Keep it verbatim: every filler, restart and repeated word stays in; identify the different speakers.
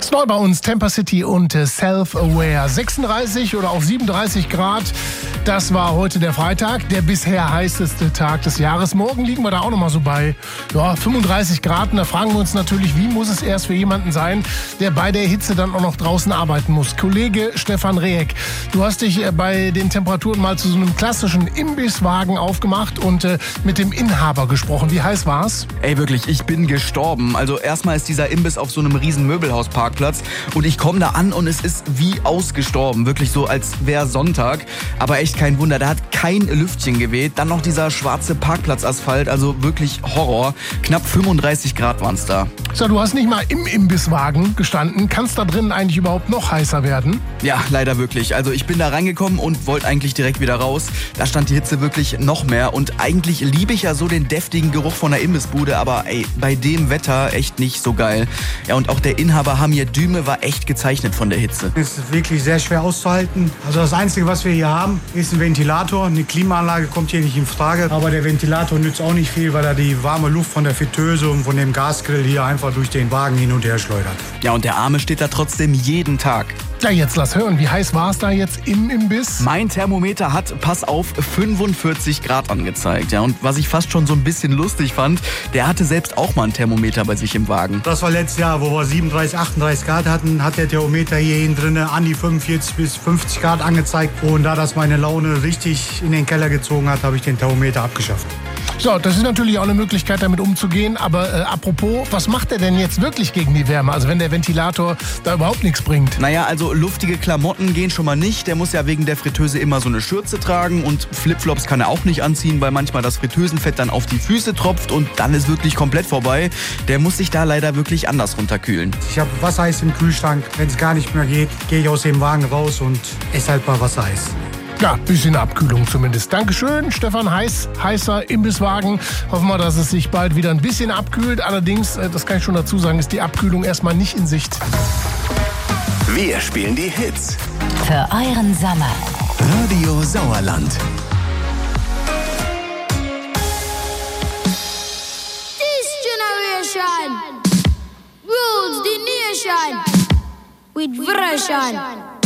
Speaker 1: Ist neu bei uns, Temper City und äh, Self-Aware. sechsunddreißig oder auch siebenunddreißig Grad, das war heute der Freitag, der bisher heißeste Tag des Jahres. Morgen liegen wir da auch noch mal so bei ja, fünfunddreißig Grad. Und da fragen wir uns natürlich, wie muss es erst für jemanden sein, der bei der Hitze dann auch noch draußen arbeiten muss. Kollege Stefan Rehek, du hast dich äh, bei den Temperaturen mal zu so einem klassischen Imbisswagen aufgemacht und äh, mit dem Inhaber gesprochen. Wie heiß war's?
Speaker 2: Ey, wirklich, ich bin gestorben. Also erstmal ist dieser Imbiss auf so einem riesen Möbelhausparkplatz und ich komme da an und es ist wie ausgestorben. Wirklich so, als wäre Sonntag. Aber echt kein Wunder, da hat kein Lüftchen geweht. Dann noch dieser schwarze Parkplatzasphalt, also wirklich Horror. Knapp fünfunddreißig Grad waren es da.
Speaker 1: So, du hast nicht mal im Imbisswagen gestanden. Kann es da drinnen eigentlich überhaupt noch heißer werden?
Speaker 2: Ja, leider wirklich. Also ich bin da reingekommen und wollte eigentlich direkt wieder raus. Da stand die Hitze wirklich noch mehr. Und eigentlich liebe ich ja so den deftigen Geruch von der Imbissbude, aber ey, bei dem Wetter echt nicht so geil. Ja, und auch der Inhaber Hamir Düme war echt gezeichnet von der Hitze.
Speaker 3: Es ist wirklich sehr schwer auszuhalten. Also das Einzige, was wir hier haben, ist ein Ventilator. Eine Klimaanlage kommt hier nicht in Frage. Aber der Ventilator nützt auch nicht viel, weil er die warme Luft von der Fritteuse und von dem Gasgrill hier einfach durch den Wagen hin und her schleudert.
Speaker 2: Ja, und der Arme steht da trotzdem jeden Tag.
Speaker 1: Ja, jetzt lass hören, wie heiß war es da jetzt im Imbiss?
Speaker 2: Mein Thermometer hat, pass auf, fünfundvierzig Grad angezeigt. Ja, und was ich fast schon so ein bisschen lustig fand, der hatte selbst auch mal ein Thermometer bei sich im Wagen.
Speaker 3: Das war letztes Jahr, wo wir siebenunddreißig, achtunddreißig Grad hatten, hat der Thermometer hier hinten drin an die fünfundvierzig bis fünfzig Grad angezeigt. Und da das meine Laune richtig in den Keller gezogen hat, habe ich den Thermometer abgeschafft.
Speaker 1: So, das ist natürlich auch eine Möglichkeit, damit umzugehen. Aber äh, apropos, was macht er denn jetzt wirklich gegen die Wärme? Also wenn der Ventilator da überhaupt nichts bringt.
Speaker 2: Naja, also luftige Klamotten gehen schon mal nicht. Der muss ja wegen der Fritteuse immer so eine Schürze tragen. Und Flipflops kann er auch nicht anziehen, weil manchmal das Fritteusenfett dann auf die Füße tropft. Und dann ist wirklich komplett vorbei. Der muss sich da leider wirklich anders runterkühlen.
Speaker 3: Ich habe Wassereis im Kühlschrank. Wenn es gar nicht mehr geht, gehe ich aus dem Wagen raus und esse halt mal Wassereis.
Speaker 1: Ja, bisschen Abkühlung zumindest. Dankeschön, Stefan Heiß, heißer Imbisswagen. Hoffen wir, dass es sich bald wieder ein bisschen abkühlt. Allerdings, das kann ich schon dazu sagen, ist die Abkühlung erstmal nicht in Sicht.
Speaker 4: Wir spielen die Hits.
Speaker 5: Für euren Sommer.
Speaker 4: Radio Sauerland.
Speaker 6: This generation rules the nation with version.